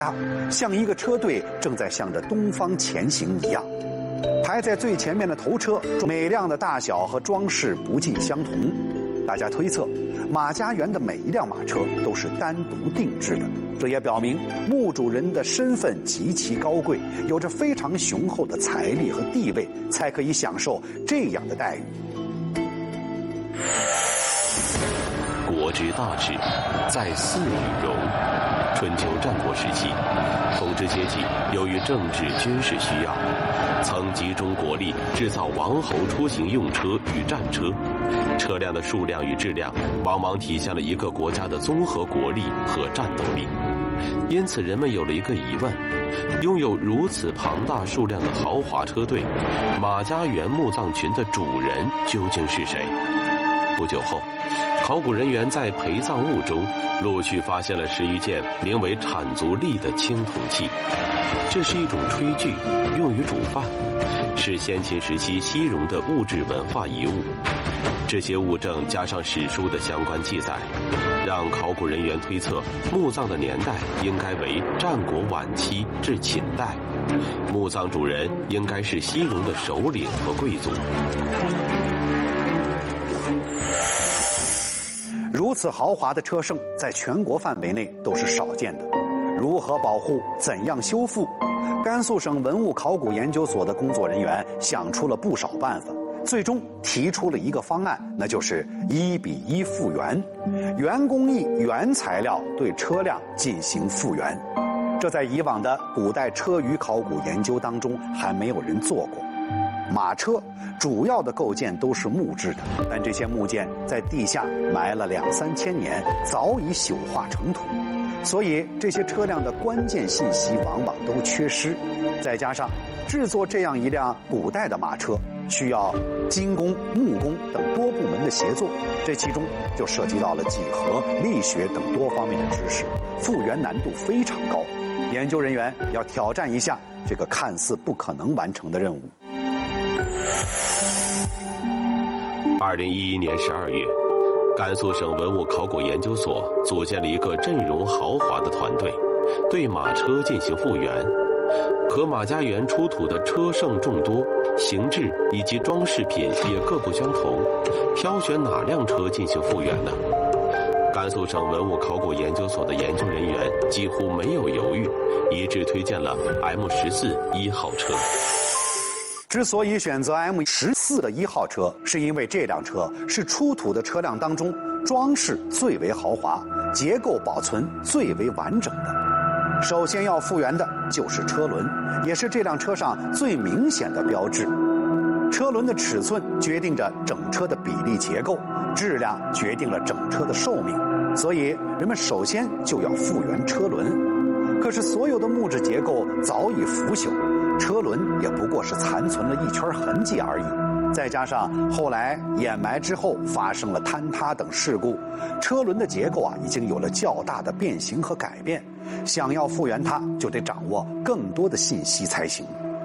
像一个车队正在向着东方前行一样。排在最前面的头车，每辆的大小和装饰不尽相同。大家推测，马家园的每一辆马车都是单独定制的，这也表明墓主人的身份极其高贵，有着非常雄厚的财力和地位，才可以享受这样的待遇。 国之大事，在祀与戎。春秋战国时期，统治阶级由于政治军事需要，曾集中国力制造王侯出行用车与战车，车辆的数量与质量往往体现了一个国家的综合国力和战斗力。因此人们有了一个疑问：拥有如此庞大数量的豪华车队，马家园墓葬群的主人究竟是谁？不久后，考古人员在陪葬物中陆续发现了10余件名为产足利的青铜器，这是一种炊具，用于煮饭，是先秦时期西戎的物质文化遗物。这些物证加上史书的相关记载，让考古人员推测墓葬的年代应该为战国晚期至秦代，墓葬主人应该是西戎的首领和贵族。 如此豪华的车胜，在全国范围内都是少见的。如何保护？怎样修复？甘肃省文物考古研究所的工作人员想出了不少办法，最终提出了一个方案，那就是1:1复原，原工艺、原材料对车辆进行复原。这在以往的古代车舆考古研究当中还没有人做过。马车主要的构件都是木质的，但这些木件在地下埋了2-3千年，早已朽化成土，所以这些车辆的关键信息往往都缺失。再加上制作这样一辆古代的马车需要金工、木工等多部门的协作，这其中就涉及到了几何、力学等多方面的知识，复原难度非常高。研究人员要挑战一下这个看似不可能完成的任务。 2011年12月，甘肃省文物考古研究所组建了一个阵容豪华的团队，对马车进行复原。可马家园出土的车胜众多，形制以及装饰品也各不相同，挑选哪辆车进行复原呢？甘肃省文物考古研究所的研究人员几乎没有犹豫，一致推荐了 M14 1号车。 之所以选择 M14的1号车，是因为这辆车是出土的车辆当中装饰最为豪华、结构保存最为完整的。首先要复原的就是车轮，也是这辆车上最明显的标志。车轮的尺寸决定着整车的比例结构，质量决定了整车的寿命，所以人们首先就要复原车轮。可是所有的木质结构早已腐朽，车轮也不过是残存了一圈痕迹而已。再加上后来掩埋之后发生了坍塌等事故，车轮的结构已经有了较大的变形和改变。想要复原它，就得掌握更多的信息才行。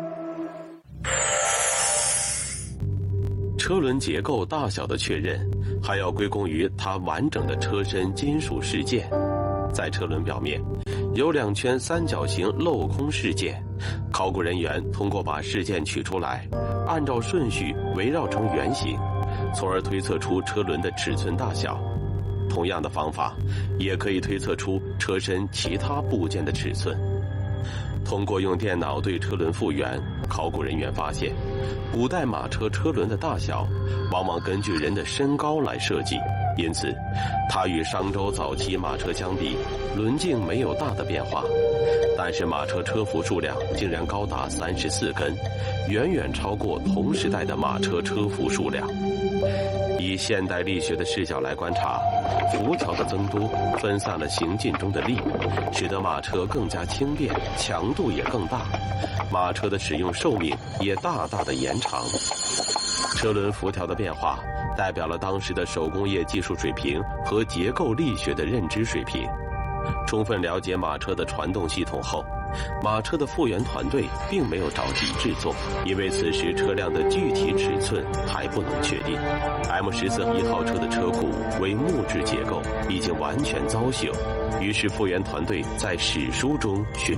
车轮结构大小的确认，还要归功于它完整的车身金属饰件。在车轮表面有2圈三角形镂空饰件，考古人员通过把饰件取出来，按照顺序围绕成圆形，从而推测出车轮的尺寸大小。同样的方法也可以推测出车身其他部件的尺寸。通过用电脑对车轮复原，考古人员发现，古代马车车轮的大小往往根据人的身高来设计，因此它与商周早期马车相比，轮径没有大的变化，但是马车车辐数量竟然高达34根，远远超过同时代的马车车辐数量。以现代力学的视角来观察，辐条的增多分散了行进中的力，使得马车更加轻便，强度也更大，马车的使用寿命也大大的延长。车轮辐条的变化代表了当时的手工业技术水平和结构力学的认知水平。 充分了解马车的传动系统后，马车的复原团队并没有着急制作，因为此时车辆的具体尺寸还不能确定。M14-1号车的车骨为木质结构，已经完全糟朽，于是复原团队在史书中寻